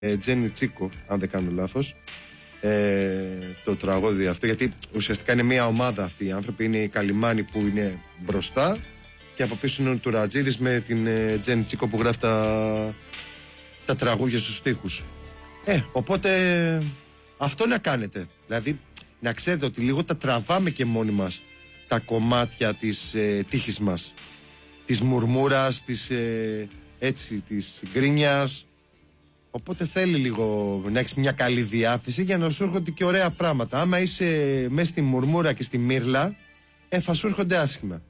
Τζένι Τσίκο, αν δεν κάνω λάθος, το τραγούδι αυτό, γιατί ουσιαστικά είναι μια ομάδα αυτοί οι άνθρωποι. Είναι οι Καλιμάνοι που είναι μπροστά και από πίσω είναι ο Τουρατζίδης με την Τζένι Τσίκο που γράφει τα τραγούδια στους στίχους. Οπότε αυτό να κάνετε. Δηλαδή να ξέρετε ότι λίγο τα τραβάμε και μόνοι μας τα κομμάτια της τύχης μας, της μουρμούρας, της γκρίνιας. Οπότε θέλει λίγο να έχεις μια καλή διάθεση για να σου έρχονται και ωραία πράγματα. Άμα είσαι μέσα στη μουρμούρα και στη μύρλα, θα σου έρχονται άσχημα.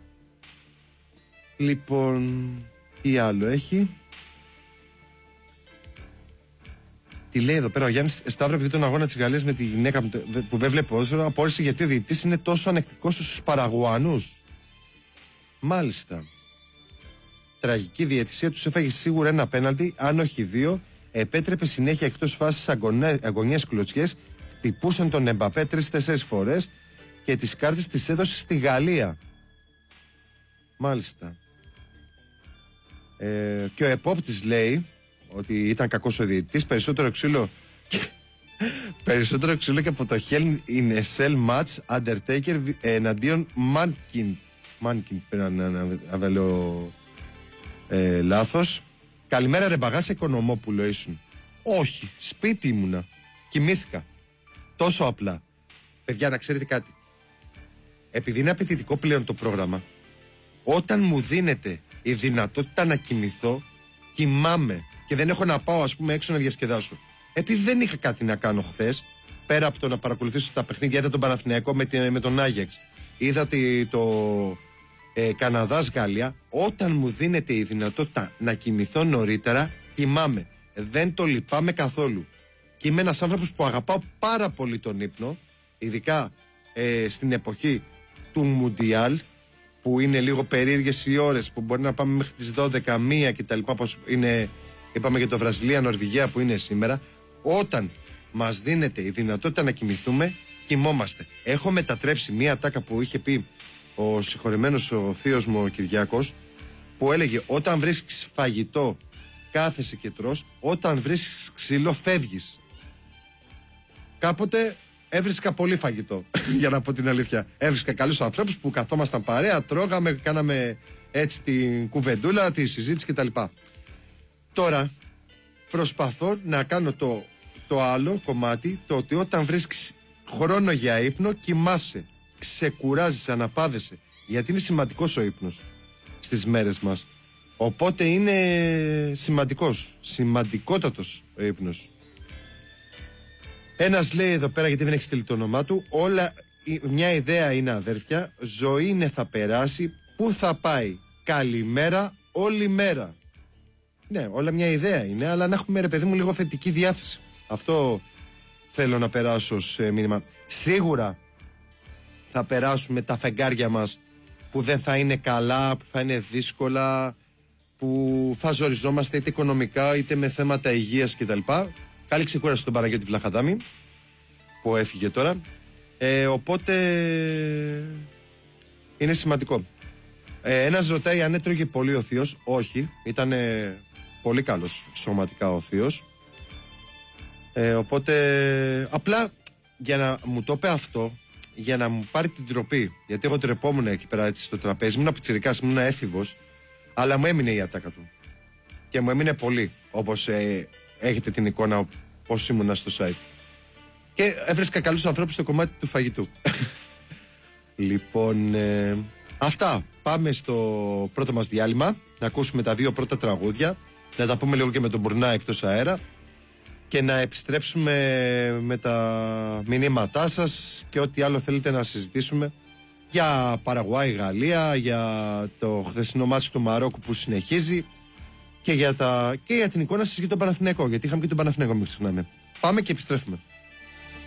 Λοιπόν, τι άλλο έχει? Τι λέει εδώ πέρα ο Γιάννης Σταύρο, επειδή τον αγώνα της Γαλλίας με τη γυναίκα που δεν βλέπει ποδόσφαιρο, απόρρισε γιατί ο διαιτητής είναι τόσο ανεκτικός στους Παραγουανούς. Μάλιστα. Τραγική διαιτησία, τους έφαγε σίγουρα ένα πέναλτι, αν όχι δύο. Επέτρεπε συνέχεια εκτός φάσης αγωνιές κλωτσιές. Χτυπούσαν τον Εμπαπέ 3-4 φορές και τις κάρτες τις έδωσε στη Γαλλία. Μάλιστα. Και ο επόπτης λέει ότι ήταν κακός ο διαιτητής. Περισσότερο ξύλο και από το Hell in a Cell match Undertaker εναντίον Mankin. Πρέπει να λέω λάθος. Καλημέρα ρε μπαγάσα Οικονομόπουλο ήσουν? Όχι, σπίτι ήμουνα. Κοιμήθηκα. Τόσο απλά. Παιδιά, να ξέρετε κάτι. Επειδή είναι απαιτητικό πλέον το πρόγραμμα, όταν μου δίνεται η δυνατότητα να κοιμηθώ, κοιμάμαι και δεν έχω να πάω ας πούμε έξω να διασκεδάσω. Επειδή δεν είχα κάτι να κάνω χθες, πέρα από το να παρακολουθήσω τα παιχνίδια, είδα τον Παναθηναϊκό με τον Άγιαξ, είδα το Καναδάς Γαλλία. Όταν μου δίνεται η δυνατότητα να κοιμηθώ νωρίτερα, κοιμάμαι. Δεν το λυπάμαι καθόλου. Και είμαι ένας άνθρωπος που αγαπάω πάρα πολύ τον ύπνο, ειδικά στην εποχή του Μουντιάλ, που είναι λίγο περίεργες οι ώρες, που μπορεί να πάμε μέχρι τις 12, 1 κτλ. Όπως είναι, είπαμε για το Βραζιλία, Νορβηγία που είναι σήμερα. Όταν μας δίνεται η δυνατότητα να κοιμηθούμε, κοιμόμαστε. Έχω μετατρέψει μία τάκα που είχε πει ο συγχωρεμένος ο θείος μου ο Κυριάκος, που έλεγε όταν βρίσκεις φαγητό κάθεσαι και τρως, όταν βρίσκεις ξύλο φεύγεις. Κάποτε έβρισκα πολύ φαγητό για να πω την αλήθεια. Έβρισκα καλούς ανθρώπους που καθόμασταν παρέα, τρώγαμε, κάναμε έτσι την κουβεντούλα, τη συζήτηση κτλ. Τώρα προσπαθώ να κάνω το άλλο κομμάτι, το ότι όταν βρίσκεις χρόνο για ύπνο κοιμάσαι, ξεκουράζεις, αναπάδεσαι, γιατί είναι σημαντικός ο ύπνος στις μέρες μας. Οπότε είναι σημαντικότατος ο ύπνος. Ένας λέει εδώ πέρα, γιατί δεν έχει στείλει το όνομά του, μια ιδέα είναι αδέρφια, ζωή είναι θα περάσει, πού θα πάει, καλημέρα όλη μέρα. Ναι, όλα μια ιδέα είναι, αλλά να έχουμε ρε παιδί μου λίγο θετική διάθεση. Αυτό θέλω να περάσω σε μήνυμα. Σίγουρα θα περάσουμε τα φεγγάρια μας που δεν θα είναι καλά, που θα είναι δύσκολα, που θα ζοριζόμαστε είτε οικονομικά είτε με θέματα υγείας κτλ. Καλή ξεκούραση στον Παναγιώτη Βλαχαδάμη που έφυγε τώρα. Οπότε είναι σημαντικό. Ένας ρωτάει αν έτρωγε πολύ ο θείος. Όχι, ήταν πολύ καλός σωματικά ο θείος. Οπότε απλά για να μου το είπε αυτό, για να μου πάρει την τροπή, γιατί εγώ τρεπόμουν εκεί πέρα έτσι στο τραπέζι, ήμουν πιτσιρικάς, ήμουν έφηβος, αλλά μου έμεινε η ατάκα του και μου έμεινε πολύ, όπως έχετε την εικόνα πώς ήμουνα στο site, και έβρισκα καλούς ανθρώπους στο κομμάτι του φαγητού. Λοιπόν, αυτά. Πάμε στο πρώτο μας διάλειμμα, να ακούσουμε τα 2 πρώτα τραγούδια, να τα πούμε λίγο και με τον Μπουρνά εκτός αέρα και να επιστρέψουμε με τα μηνύματά σας και ό,τι άλλο θέλετε να συζητήσουμε για Παραγουάη, Γαλλία, για το χθεσινό μάτσο του Μαρόκου που συνεχίζει και για την εικόνα σας για τον Παναθηναϊκό, γιατί είχαμε και τον Παναθηναϊκό, μην ξεχνάμε. Πάμε και επιστρέφουμε.